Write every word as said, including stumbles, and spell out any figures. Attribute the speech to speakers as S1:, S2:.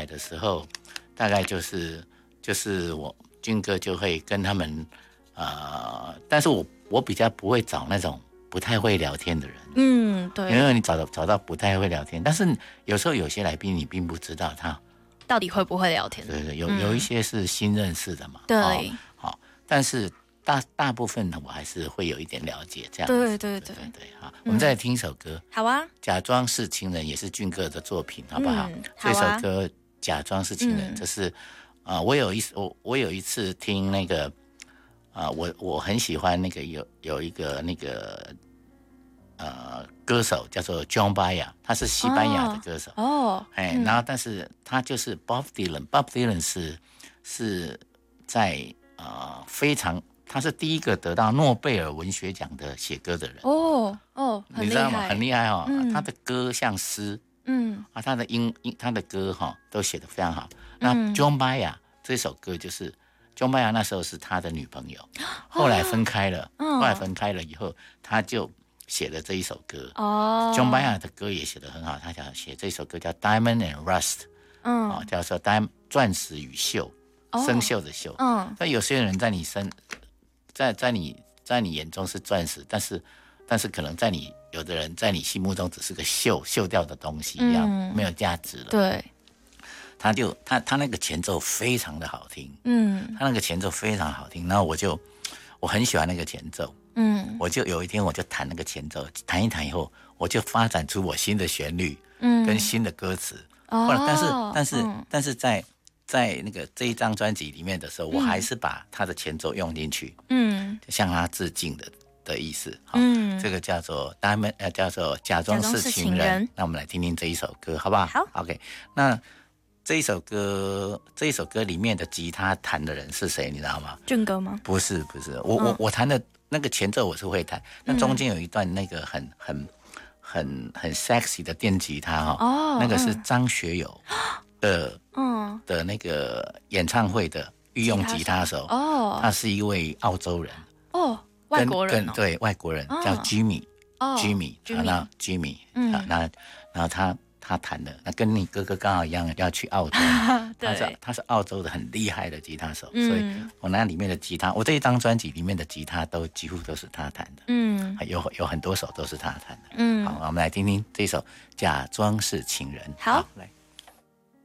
S1: 的时候，大概就是就是我俊哥就会跟他们，呃，但是我我比较不会找那种不太会聊天的人，
S2: 嗯，对，
S1: 因为你找到找到不太会聊天，但是有时候有些来宾你并不知道他
S2: 到底会不会聊天，
S1: 对对，有、嗯、有一些是新认识的嘛，
S2: 对，
S1: 好、哦哦，但是大大部分呢，我还是会有一点了解这样子，
S2: 对对对
S1: 对对对，好，我们再来听一首歌，
S2: 好啊，
S1: 假装是情人也是俊哥的作品，好不好？
S2: 嗯、好啊，
S1: 这首歌假装是情人，嗯、这是啊、呃，我有一我我有一次听那个啊、呃，我我很喜欢那个有有一个那个呃歌手叫做 John Baez， 他是西班牙的歌手
S2: 哦，
S1: 哎、嗯，然后但是他就是 Bob Dylan，Bob Dylan 是是在呃非常。他是第一个得到诺贝尔文学奖的写歌的人
S2: 哦哦，
S1: 你知道吗？很厉害哦、嗯，他的歌像诗，
S2: 嗯
S1: 啊，他的音他的歌哈、哦、都写得非常好。那 John Baez 这首歌就是 John Baez 那时候是他的女朋友，后来分开了，哦、后来分开了以后，他就写了这一首歌。哦 ，John Baez 的歌也写得很好，他想写这首歌叫 Diamond and Rust， 嗯，哦，叫做钻石与锈，生锈的锈。嗯，那有些人在你身。在在你在你眼中是钻石，但是但是可能在你有的人在你心目中只是个锈锈掉的东西一样，嗯、没有价值了。
S2: 对，
S1: 他就他他那个前奏非常的好听，
S2: 嗯，
S1: 他那个前奏非常好听，然后我就我很喜欢那个前奏，嗯，我就有一天我就弹那个前奏，弹一弹以后，我就发展出我新的旋律，嗯，跟新的歌词。哦，但是但是、嗯、但是在。在那个这一张专辑里面的时候，嗯、我还是把他的前奏用进去，嗯，向他致敬的的意思，嗯，这个叫做 Diamond， 呃，叫做假装是情人。那我们来听听这一首歌，好不好？
S2: 好
S1: ，OK。那这一首歌，这一首歌里面的吉他弹的人是谁？你知道吗？
S2: 俊哥吗？
S1: 不是，不是，我、嗯、我我弹的那个前奏我是会弹，那中间有一段那个很很很很 sexy 的电吉他哈，哦，那个是张学友。的嗯的那个演唱会的御用吉他手哦，他是一位澳洲人
S2: 哦，外国人、
S1: 哦、对外国人、哦、叫 Jimmy 哦 Jimmy 然后 Jimmy 嗯，然后然后他他弹的那跟你哥哥刚好一样要去澳洲，他是他是澳洲的很厉害的吉他手，嗯、所以我那里面的吉他，我这一张专辑里面的吉他都几乎都是他弹的，嗯，有有很多首都是他弹的，嗯，好，我们来听听这首《假装是情人》，
S2: 好，
S1: 好来。